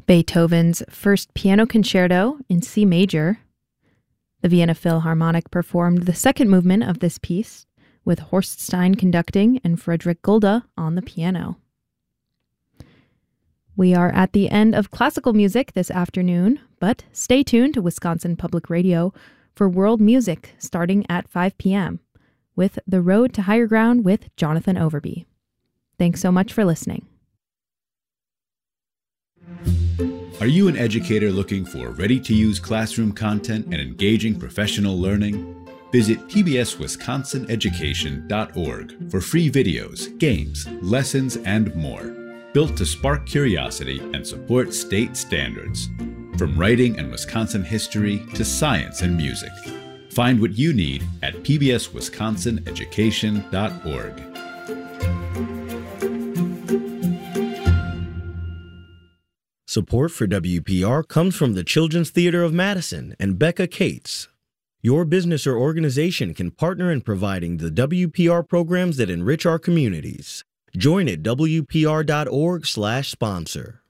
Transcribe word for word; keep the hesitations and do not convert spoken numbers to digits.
Beethoven's First Piano Concerto in C major. The Vienna Philharmonic performed the second movement of this piece, with Horst Stein conducting and Frederick Gulda on the piano. We are at the end of classical music this afternoon, but stay tuned to Wisconsin Public Radio for world music starting at five p.m. with The Road to Higher Ground with Jonathan Overby. Thanks so much for listening. Are you an educator looking for ready-to-use classroom content and engaging professional learning? Visit P B S Wisconsin Education dot org for free videos, games, lessons, and more, built to spark curiosity and support state standards. From writing and Wisconsin history to science and music. Find what you need at P B S Wisconsin Education dot org. Support for W P R comes from the Children's Theater of Madison and Becca Cates. Your business or organization can partner in providing the W P R programs that enrich our communities. Join at W P R dot org slash sponsor.